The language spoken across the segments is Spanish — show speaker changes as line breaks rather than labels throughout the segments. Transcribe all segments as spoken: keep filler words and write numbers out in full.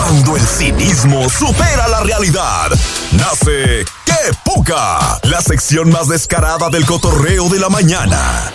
Cuando el cinismo supera la realidad, nace ¡Qué Poca! La sección más descarada del cotorreo de la mañana.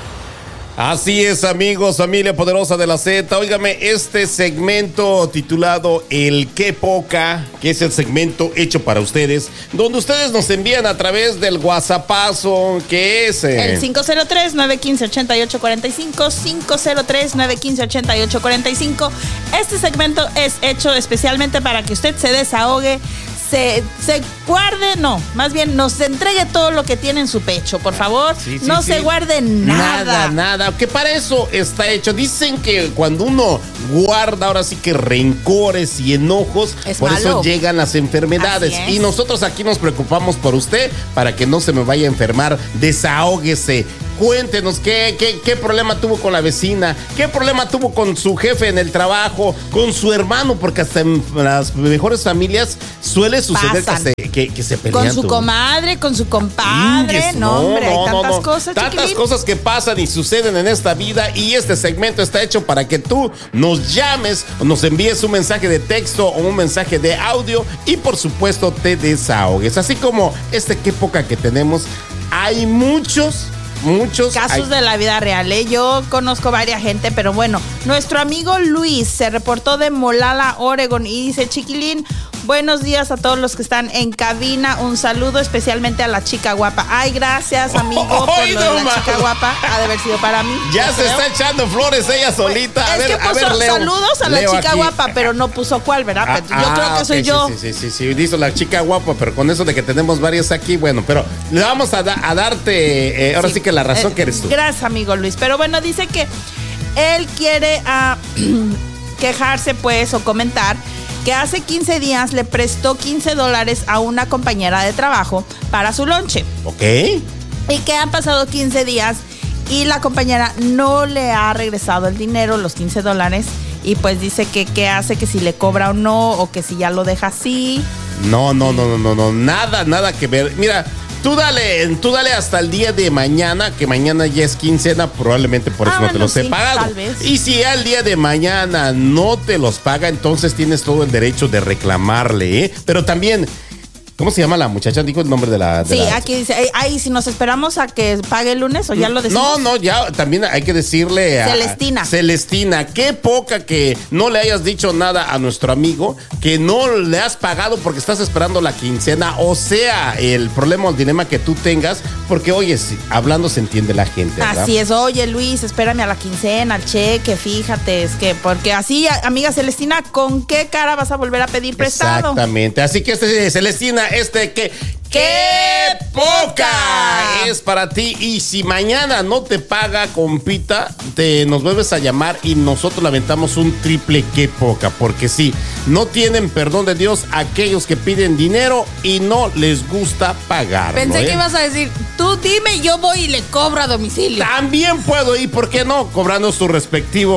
Así es, amigos, familia poderosa de la Z. Óigame, este segmento titulado El Qué Poca, que es el segmento hecho para ustedes, donde ustedes nos envían a través del WhatsAppazo, que es eh,
el cinco cero tres, nueve uno cinco, ocho ocho cuatro cinco, cinco cero tres, nueve uno cinco, ocho ocho cuatro cinco. Este segmento es hecho especialmente para que usted se desahogue, Se, se guarde, no, más bien nos entregue todo lo que tiene en su pecho, por favor. Sí, sí, no sí. se guarde nada.
Nada, nada, que para eso está hecho. Dicen que cuando uno guarda ahora sí que rencores y enojos, es por malo. Eso llegan las enfermedades. Y nosotros aquí nos preocupamos por usted para que no se me vaya a enfermar. Desahóguese. Cuéntenos qué, qué, qué problema tuvo con la vecina, qué problema tuvo con su jefe en el trabajo, con su hermano, porque hasta en las mejores familias suele suceder que se, que, que se pelean.
Con su comadre, con su compadre, Ingues, no, no, hombre, no, hay tantas no, no. cosas,
Tantas
chiquilín.
cosas que pasan y suceden en esta vida, y este segmento está hecho para que tú nos llames, nos envíes un mensaje de texto o un mensaje de audio y por supuesto te desahogues. Así como este Qué Poca que tenemos, hay muchos Muchos
casos
hay...
de la vida real, ¿eh? Yo conozco varias gente, pero bueno, nuestro amigo Luis se reportó de Molala, Oregon, y dice: chiquilín, buenos días a todos los que están en cabina, un saludo especialmente a la chica guapa. Ay, gracias, amigo, oh, por lo no, de la man. chica guapa, ha de haber sido para mí.
Ya se creo. está echando flores ella solita.
Pues,
a
es
ver,
que puso
a ver, Leo,
saludos a
Leo
la chica
aquí.
guapa, pero no puso cuál, ¿verdad?
Ah,
yo
ah,
creo que
okay,
soy
sí,
yo.
Sí, sí, sí, sí, dice la chica guapa, pero con eso de que tenemos varias aquí, bueno, pero le vamos a, da, a darte, eh, ahora sí. sí que la razón eh, que eres tú.
Gracias, amigo Luis. Pero bueno, dice que él quiere uh, quejarse, pues, o comentar que hace quince días le prestó quince dólares a una compañera de trabajo para su lonche.
Ok.
Y que han pasado quince días y la compañera no le ha regresado el dinero, los quince dólares. Y pues dice que qué hace, que si le cobra o no, o que si ya lo deja así.
No, no, no, no, no, no, nada, nada que ver. Mira, Tú dale, tú dale hasta el día de mañana, que mañana ya es quincena, probablemente por eso ah, no te los sí, he pagado.
Tal vez.
Y si al día de mañana no te los paga, entonces tienes todo el derecho de reclamarle, ¿eh? Pero también, ¿cómo se llama la muchacha? Dijo el nombre de la... De
sí,
la...
aquí dice, ay, si nos esperamos a que pague el lunes o ya lo decimos.
No, no, ya también hay que decirle a...
Celestina.
Celestina, qué poca que no le hayas dicho nada a nuestro amigo, que no le has pagado porque estás esperando la quincena, o sea, el problema o el dilema que tú tengas, porque oye, hablando se entiende la gente, ¿verdad?
Así es, oye Luis, espérame a la quincena, al cheque, fíjate, es que, porque así, amiga Celestina, ¿con qué cara vas a volver a pedir prestado?
Exactamente, así que este, Celestina, este que... ¡Qué poca! Es para ti. Y si mañana no te paga, compita, te nos vuelves a llamar y nosotros le aventamos un triple qué poca. Porque sí, no tienen perdón de Dios aquellos que piden dinero y no les gusta pagarlo.
Pensé
¿eh?
que ibas a decir, tú dime, yo voy y le cobro a domicilio.
También puedo ir, ¿por qué no? Cobrando su respectivo